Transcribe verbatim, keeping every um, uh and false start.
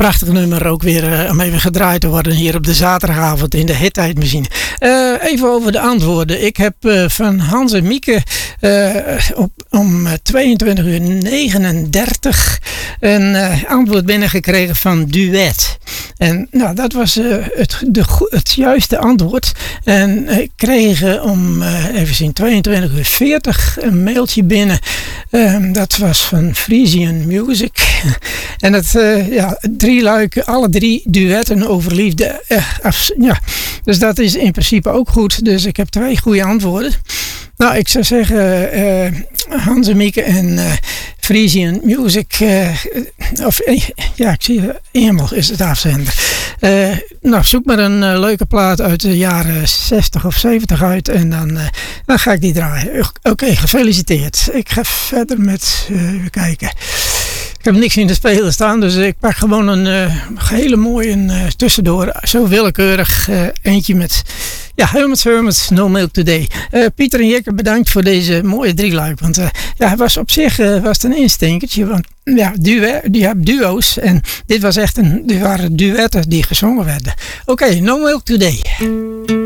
prachtig nummer ook weer uh, om even gedraaid te worden hier op de zaterdagavond in de hittijdmachine. Uh, even over de antwoorden. Ik heb uh, van Hans en Mieke uh, op, om tweeëntwintig uur negenendertig een uh, antwoord binnengekregen van Duet. En nou, dat was uh, het, de, het juiste antwoord. En ik kreeg uh, om uh, even zien, tweeëntwintig uur veertig een mailtje binnen. Uh, dat was van Frisian Music. En het, uh, ja, drie luiken, alle drie duetten over liefde. Uh, af, ja. Dus dat is in principe ook goed. Dus ik heb twee goede antwoorden. Nou, ik zou zeggen, uh, Hans en Mieke en uh, Frisian Music, uh, of uh, ja, ik zie Emel is het afzender. Uh, nou, zoek maar een uh, leuke plaat uit de jaren zestig of zeventig uit en dan, uh, dan ga ik die draaien. Oké, okay, gefeliciteerd. Ik ga verder met, uh, even kijken. Ik heb niks in de spelen staan, dus ik pak gewoon een uh, hele mooie uh, tussendoor, zo willekeurig uh, eentje met ja, Hermits Hermits, No Milk Today. Uh, Pieter en Jikke, bedankt voor deze mooie drieluik, want uh, ja, het was op zich uh, was het een instinkertje, want ja, duo, die hebben duo's en dit was echt een, dit waren duetten die gezongen werden. Oké, okay, No Milk Today.